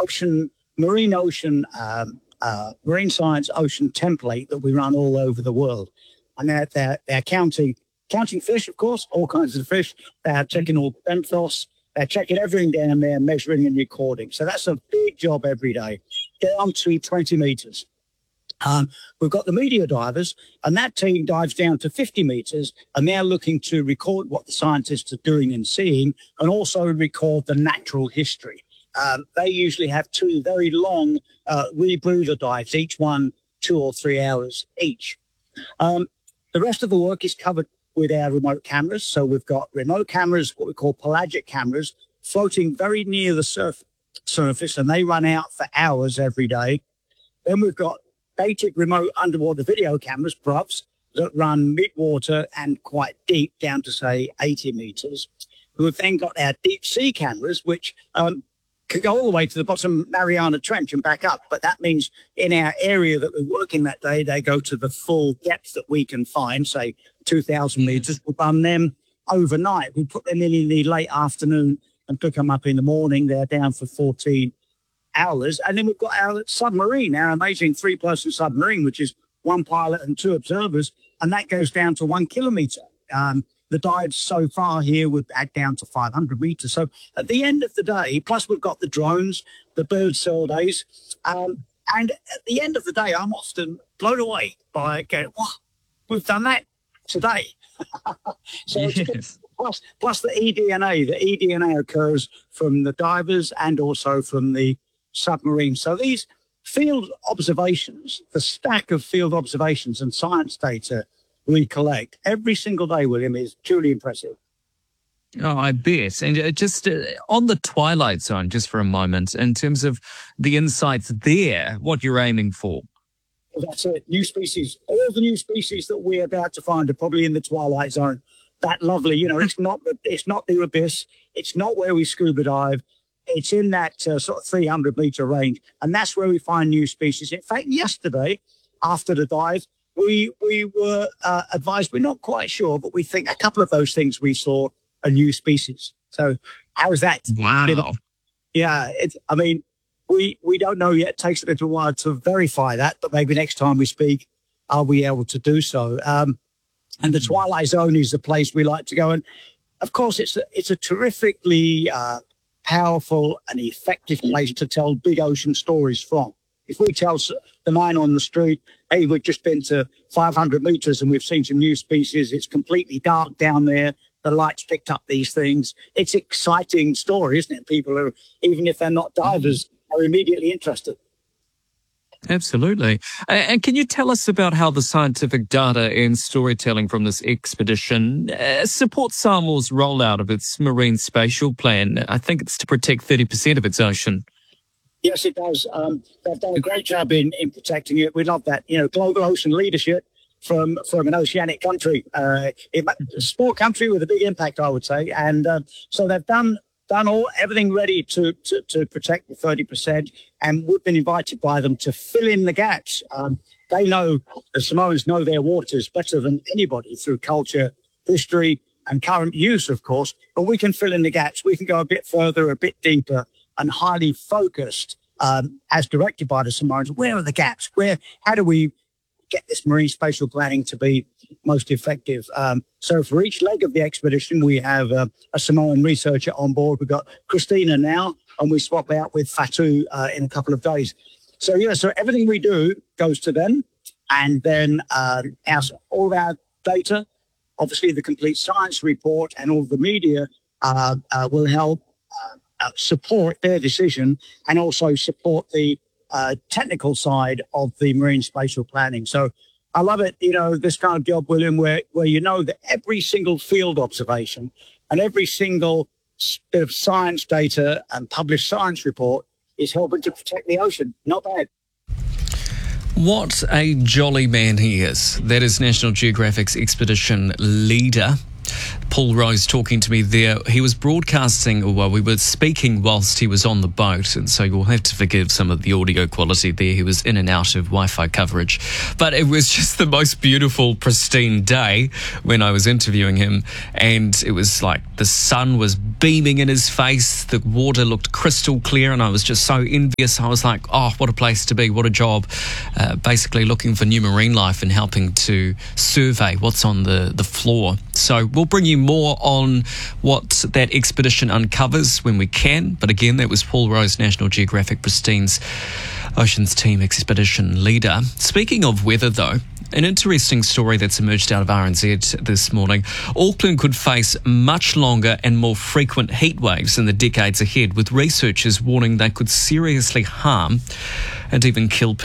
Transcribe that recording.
marine science ocean template that we run all over the world. And they're counting fish, of course, all kinds of fish. They're checking all benthos. They're checking everything down there, measuring and recording. So that's a big job every day. Down to 20 meters. We've got the media divers, and that team dives down to 50 meters, and they're looking to record what the scientists are doing and seeing, and also record the natural history. They usually have two very long rebreather dives, each one 2 or 3 hours each. The rest of the work is covered with our remote cameras. So we've got remote cameras, what we call pelagic cameras, floating very near the surface, and they run out for hours every day. Then we've got basic remote underwater video cameras, PROVs, that run mid-water and quite deep, down to, say, 80 meters. We've then got our deep sea cameras, which can go all the way to the bottom of Mariana Trench and back up. But that means in our area that we're working that day, they go to the full depth that we can find, say 2,000 meters. We'll run them overnight. We put them in the late afternoon and pick them up in the morning. They're down for 14 hours. And then we've got our submarine, our amazing 3-person submarine, which is 1 pilot and 2 observers. And that goes down to 1 kilometer. The dives so far here would add down to 500 meters. So at the end of the day, plus we've got the drones, the bird surveys, and at the end of the day, I'm often blown away by going, wow, we've done that today. So yes. Plus the eDNA. The eDNA occurs from the divers and also from the submarine. So these field observations, the stack of field observations and science data we collect every single day, William, is truly impressive. Oh, I bet. And just on the twilight zone, just for a moment, in terms of the insights there, what you're aiming for. Well, that's it. New species. All the new species that we're about to find are probably in the twilight zone. That lovely, it's not the abyss. It's not where we scuba dive. It's in that sort of 300-meter range. And that's where we find new species. In fact, yesterday, after the dive, we were advised, we're not quite sure, but we think a couple of those things we saw are new species. So how is that? Wow. Yeah, we don't know yet. It takes a little while to verify that, but maybe next time we speak, I'll be able to do so. And the Twilight Zone is the place we like to go. And of course, it's a terrifically powerful and effective place to tell big ocean stories from. If we tell the man on the street, hey, we've just been to 500 meters and we've seen some new species, it's completely dark down there, the lights picked up these things. It's an exciting story, isn't it? People are, even if they're not divers, are immediately interested. Absolutely. And can you tell us about how the scientific data and storytelling from this expedition supports Samoa's rollout of its marine spatial plan? I think it's to protect 30% of its ocean. Yes, it does. They've done a great job in protecting it. We love that. Global ocean leadership from an oceanic country, a small country with a big impact, I would say. And so they've done everything ready to protect the 30%. And we've been invited by them to fill in the gaps. They know, the Samoans know their waters better than anybody through culture, history, and current use, of course. But we can fill in the gaps. We can go a bit further, a bit deeper, and highly focused, as directed by the Samoans. Where are the gaps? How do we get this marine spatial planning to be most effective? So for each leg of the expedition, we have a Samoan researcher on board. We've got Christina now, and we swap out with Fatu in a couple of days. So everything we do goes to them, and then all of our data, obviously the complete science report and all the media will help support their decision and also support the technical side of the marine spatial planning. So I love it, this kind of job, William, where that every single field observation and every single bit of science data and published science report is helping to protect the ocean. Not bad. What a jolly man he is. That is National Geographic's expedition leader, Paul Rose talking to me there. He was broadcasting, or well, we were speaking whilst he was on the boat, and so you'll have to forgive some of the audio quality there. He was in and out of Wi-Fi coverage. But it was just the most beautiful, pristine day when I was interviewing him, and it was like the sun was beaming in his face, the water looked crystal clear, and I was just so envious. I was like, oh, what a place to be, what a job. Basically looking for new marine life and helping to survey what's on the floor. So we'll bring you more on what that expedition uncovers when we can. But again, that was Paul Rose, National Geographic Pristine's Oceans Team Expedition Leader. Speaking of weather, though, an interesting story that's emerged out of RNZ this morning. Auckland could face much longer and more frequent heat waves in the decades ahead, with researchers warning they could seriously harm and even kill people.